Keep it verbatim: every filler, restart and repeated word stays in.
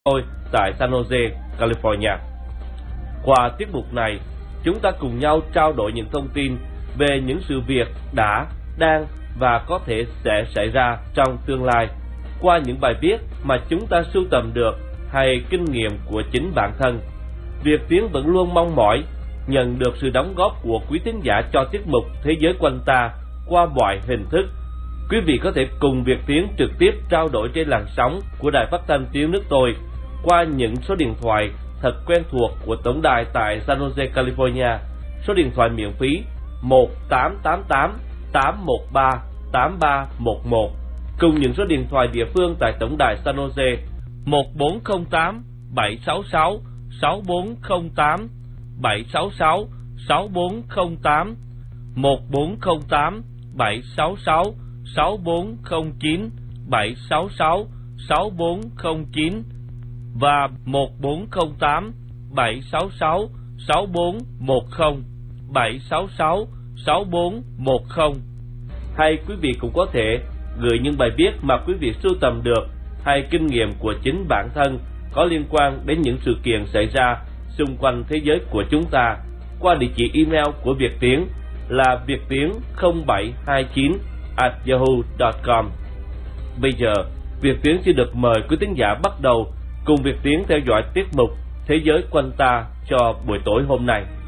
tôi tại San Jose, California. Qua tiết mục này, chúng ta cùng nhau trao đổi những thông tin về những sự việc đã, đang và có thể sẽ xảy ra trong tương lai qua những bài viết mà chúng ta sưu tầm được hay kinh nghiệm của chính bản thân. Việt Tiến vẫn luôn mong mỏi nhận được sự đóng góp của quý thính giả cho tiết mục Thế giới quanh ta qua mọi hình thức. Quý vị có thể cùng Việt Tiến trực tiếp trao đổi trên làn sóng của Đài Phát thanh Tiếng nước tôi qua những số điện thoại thật quen thuộc của tổng đài tại San Jose, California. Số điện thoại miễn phí một tám tám tám tám một ba tám ba một một cùng những số điện thoại địa phương tại tổng đài San Jose một bốn không tám bảy sáu sáu sáu bốn không tám bảy sáu sáu sáu bốn không tám, một bốn không tám bảy sáu sáu sáu bốn không chín bảy sáu sáu sáu bốn không chín và một bốn không tám bảy sáu sáu sáu bốn một không bảy sáu sáu sáu bốn một không. Hay quý vị cũng có thể gửi những bài viết mà quý vị sưu tầm được hay kinh nghiệm của chính bản thân có liên quan đến những sự kiện xảy ra xung quanh thế giới của chúng ta qua địa chỉ email của Việt Tiến là viettiến không bảy hai chín a yahoo chấm com. Bây giờ, Việt Tiến xin được mời quý thính giả bắt đầu cùng Việt Tiến theo dõi tiết mục Thế giới quanh ta cho buổi tối hôm nay.